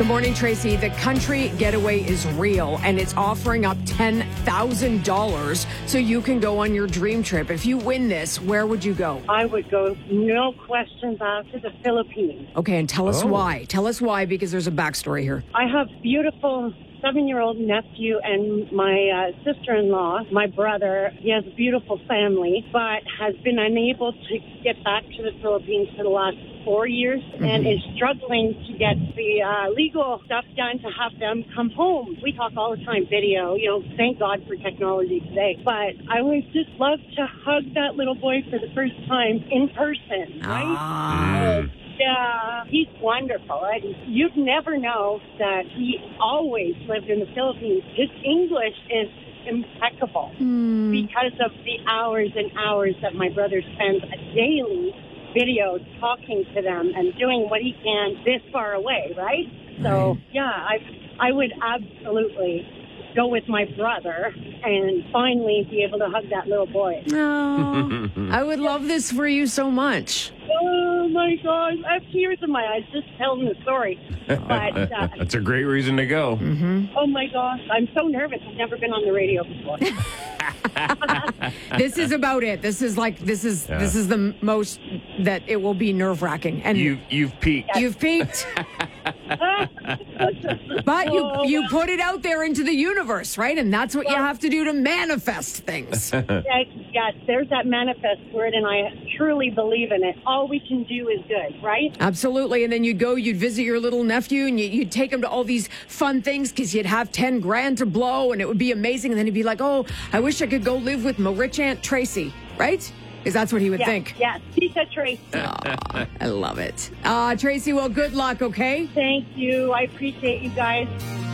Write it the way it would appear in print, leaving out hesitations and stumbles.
Good morning, Tracy. The country getaway is real, and it's offering up $10,000 so you can go on your dream trip. If you win this, where would you go? I would go, no questions asked, to the Philippines. Okay, and tell us why. Tell us why, because there's a backstory here. I have beautiful 7-year-old nephew and my sister-in-law, my brother. He has a beautiful family, but has been unable to get back to the Philippines for the last 4 years and is struggling to get the legal stuff done to have them come home. We talk all the time, video, thank God for technology today. But I would just love to hug that little boy for the first time in person, right? Yeah, he's wonderful. You'd never know that he always lived in the Philippines. His English is impeccable because of the hours and hours that my brother spends daily video talking to them and doing what he can this far away, right? So, yeah, I would absolutely go with my brother and finally be able to hug that little boy. Oh, I would love this for you so much. Oh, my God. I have tears in my eyes just telling the story. But that's a great reason to go. Oh, my gosh. I'm so nervous. I've never been on the radio before. This is about it. This is the most that it will be nerve-wracking. And you've peaked. You've peaked. But you put it out there into the universe, right? And that's what you have to do to manifest things. Yes, there's that manifest word, and I truly believe in it. All we can do is good, right? Absolutely. And then you'd visit your little nephew, and you'd take him to all these fun things because you'd have 10 grand to blow, and it would be amazing. And then he'd be like, oh, I wish I could go live with my rich Aunt Tracy, right? Because that's what he would think. Yes, Tita Tracy. Oh, I love it. Tracy, well, good luck, okay? Thank you. I appreciate you guys.